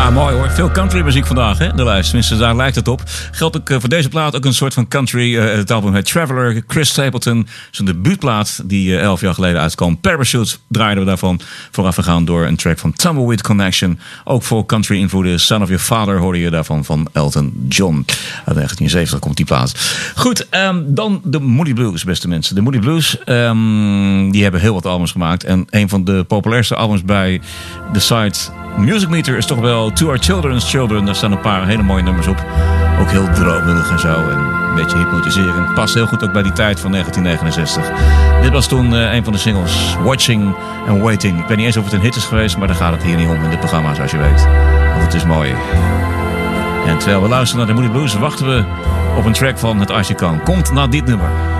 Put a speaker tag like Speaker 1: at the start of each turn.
Speaker 1: Ja, mooi hoor. Veel country muziek vandaag, hè, de lijst. Tenminste, daar lijkt het op. Geldt ook voor deze plaat ook een soort van country. Het album heet Traveler. Chris Stapleton, zijn debuutplaat die 11 jaar geleden uitkwam. Parachute draaiden we daarvan. Voorafgegaan door een track van Tumbleweed Connection. Ook voor country invloeden. Son of Your Father hoorde je daarvan van Elton John. Uit 1970 komt die plaat. Goed, dan de Moody Blues, beste mensen. De Moody Blues, die hebben heel wat albums gemaakt. En een van de populairste albums bij de site Music Meter is toch wel To Our Children's Children. Daar staan een paar hele mooie nummers op. Ook heel dromerig en zo. En een beetje hypnotiserend. Past heel goed ook bij die tijd van 1969. Dit was toen een van de singles. Watching and Waiting. Ik weet niet eens of het een hit is geweest, maar daar gaat het hier niet om in dit programma, zoals je weet. Want het is mooi. En terwijl we luisteren naar de Moody Blues, wachten we op een track van Het Als Je Kan. Komt na dit nummer.